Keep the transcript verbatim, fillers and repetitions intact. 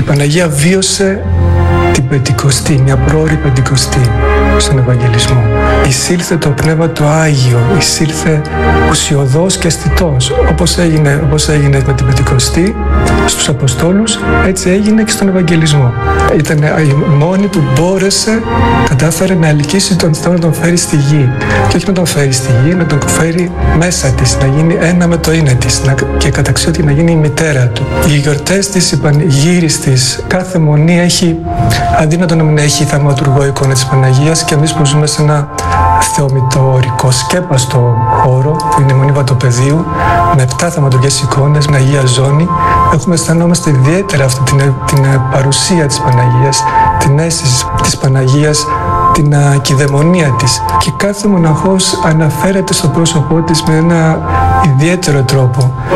Παναγία βίωσε την Πεντηκοστή, μια πρόωρη Πεντηκοστή στον Ευαγγελισμό. Εισήλθε το Πνεύμα το Άγιο, εισήλθε ουσιωδώς και αισθητός. Όπως έγινε, όπως έγινε με την Πεντηκοστή στους Αποστόλους, έτσι έγινε και στον Ευαγγελισμό. Ήταν η μόνη που μπόρεσε, κατάφερε να ελκύσει τον Θεό, να τον φέρει στη γη. Και όχι να τον φέρει στη γη, να τον φέρει μέσα της, να γίνει ένα με το είναι της να, και καταξιότι να γίνει η μητέρα του. Οι γιορτές της, οι πανηγύρις της, κάθε μονή έχει, αδύνατο να μην έχει θαυματουργό εικόνα της Παναγίας, και εμείς που ζούμε σε ένα θεομητορικό σκέπαστο χώρο που είναι η Μονή Βατοπεδίου με επτά θαυματουργές εικόνες, μια Αγία Ζώνη, έχουμε αισθανόμαστε ιδιαίτερα αυτή την, την παρουσία της Παναγίας, την αίσθηση της Παναγίας, την ακιδαιμονία της, και κάθε μοναχός αναφέρεται στο πρόσωπό της με ένα ιδιαίτερο τρόπο.